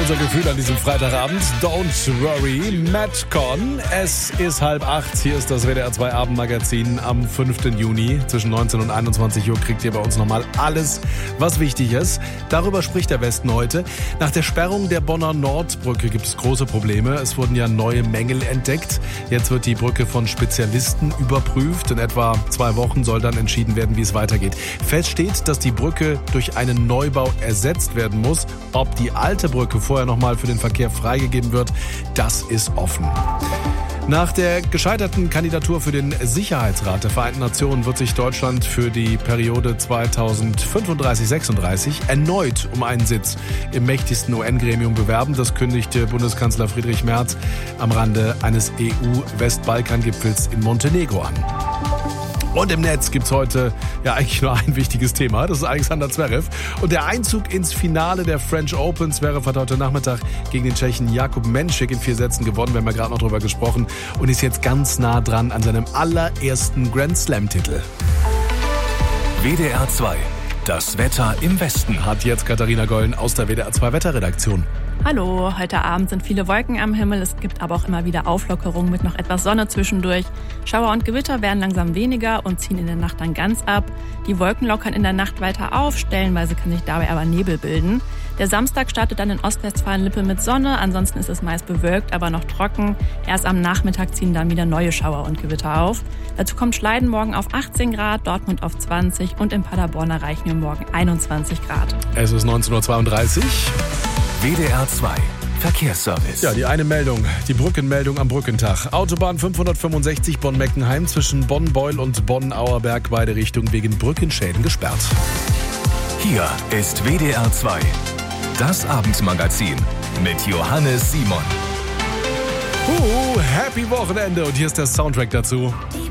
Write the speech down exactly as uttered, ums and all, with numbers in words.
unser Gefühl an diesem Freitagabend. Don't worry, Madcon. Es ist halb acht. Hier ist das W D R zwei Abendmagazin am fünften Juni. Zwischen neunzehn und einundzwanzig Uhr kriegt ihr bei uns nochmal alles, was wichtig ist. Darüber spricht der Westen heute. Nach der Sperrung der Bonner Nordbrücke gibt es große Probleme. Es wurden ja neue Mängel entdeckt. Jetzt wird die Brücke von Spezialisten überprüft. In etwa zwei Wochen soll dann entschieden werden, wie es weitergeht. Fest steht, dass die Brücke durch einen Neubau ersetzt werden muss. Ob die alte Brücke vorher nochmal für den Verkehr freigegeben wird, das ist offen. Nach der gescheiterten Kandidatur für den Sicherheitsrat der Vereinten Nationen wird sich Deutschland für die Periode zweitausendfünfunddreißig sechsunddreißig erneut um einen Sitz im mächtigsten U N-Gremium bewerben. Das kündigte Bundeskanzler Friedrich Merz am Rande eines E U-Westbalkan-Gipfels in Montenegro an. Und im Netz gibt's heute ja eigentlich nur ein wichtiges Thema. Das ist Alexander Zverev. Und der Einzug ins Finale der French Open. Zverev hat heute Nachmittag gegen den Tschechen Jakub Menšik in vier Sätzen gewonnen. Wir haben ja gerade noch drüber gesprochen. Und ist jetzt ganz nah dran an seinem allerersten Grand Slam-Titel. W D R zwei. Das Wetter im Westen. Hat jetzt Katharina Gollen aus der W D R zwei Wetterredaktion. Hallo, heute Abend sind viele Wolken am Himmel. Es gibt aber auch immer wieder Auflockerungen mit noch etwas Sonne zwischendurch. Schauer und Gewitter werden langsam weniger und ziehen in der Nacht dann ganz ab. Die Wolken lockern in der Nacht weiter auf, stellenweise kann sich dabei aber Nebel bilden. Der Samstag startet dann in Ostwestfalen-Lippe mit Sonne, ansonsten ist es meist bewölkt, aber noch trocken. Erst am Nachmittag ziehen dann wieder neue Schauer und Gewitter auf. Dazu kommt Schleiden morgen auf achtzehn Grad, Dortmund auf zwanzig und in Paderborn erreichen wir morgen einundzwanzig Grad. Es ist neunzehn Uhr zweiunddreißig. W D R zwei Verkehrsservice. Ja, die eine Meldung, die Brückenmeldung am Brückentag. Autobahn fünfhundertfünfundsechzig Bonn-Meckenheim zwischen Bonn-Beul und Bonn-Auerberg, beide Richtungen wegen Brückenschäden gesperrt. Hier ist W D R zwei, das Abendmagazin mit Johannes Simon. Uh, happy Wochenende und hier ist der Soundtrack dazu. Die